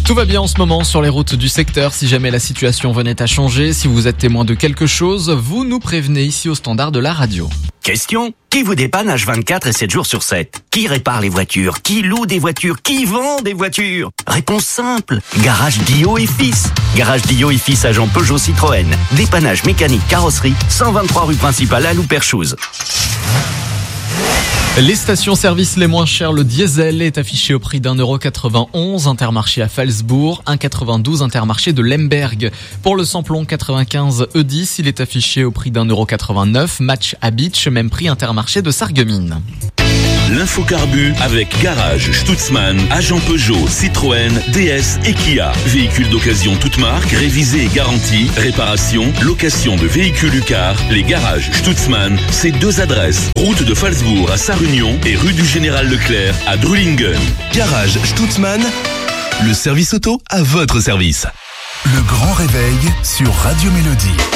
Tout va bien en ce moment sur les routes du secteur. Si jamais la situation venait à changer, si vous êtes témoin de quelque chose, vous nous prévenez ici au standard de la radio. Question : qui vous dépanne H24 et 7 jours sur 7 ? Qui répare les voitures ? Qui loue des voitures ? Qui vend des voitures ? Réponse simple : Garage Dio et Fils. Garage Dio et Fils, agent Peugeot Citroën. Dépannage mécanique carrosserie, 123 rue principale à Louperchouse. Les stations-service les moins chères, le diesel est affiché au prix d'1,91€, Intermarché à Falsbourg, 1,92€ Intermarché de Lemberg. Pour le samplon 95 E10, il est affiché au prix d'1,89€, Match à Beach, même prix Intermarché de Sarreguemines. L'infocarbu avec Garage Stutzmann, agent Peugeot, Citroën, DS et Kia. Véhicules d'occasion toute marque, révisés et garantis, réparation, location de véhicules UCAR. Les Garages Stutzmann, c'est 2 adresses. Route de Falsbourg à Sarre-Union et rue du Général Leclerc à Drulingen. Garage Stutzmann, le service auto à votre service. Le grand réveil sur Radio Mélodie.